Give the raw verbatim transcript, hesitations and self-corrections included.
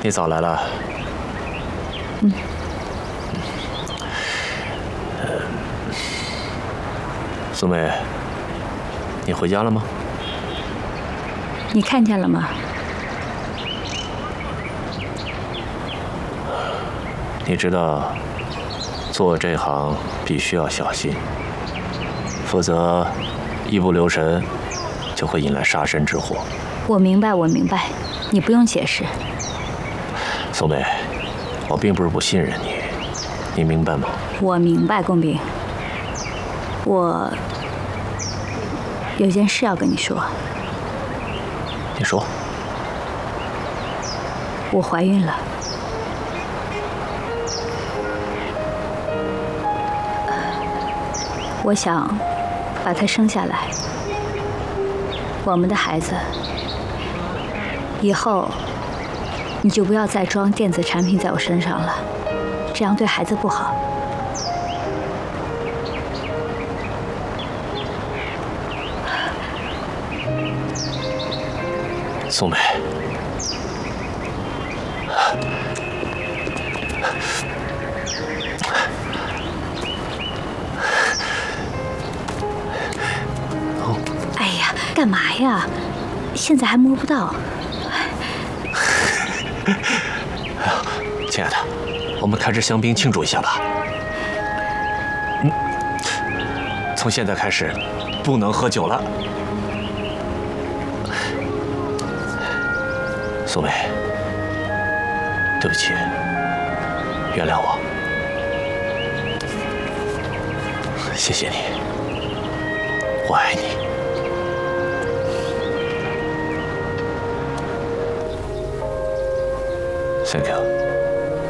你早来了。 嗯。 呃，苏梅，你回家了吗？ 你看见了吗？ 你知道，做这行必须要小心，否则一不留神就会引来杀身之祸。 我明白，我明白，你不用解释。 苏梅，我并不是不信任你，你明白吗？ 我明白，龚炳。我有件事要跟你说。 你说。 我怀孕了。我想把她生下来。我们的孩子，以后你就不要再装电子产品在我身上了，这样对孩子不好。 苏梅， 哦，哎呀，干嘛呀？现在还摸不到。 亲爱的，我们开支香槟庆祝一下吧。嗯，从现在开始，不能喝酒了。苏梅，对不起，原谅我，谢谢你，我爱你。Thank you。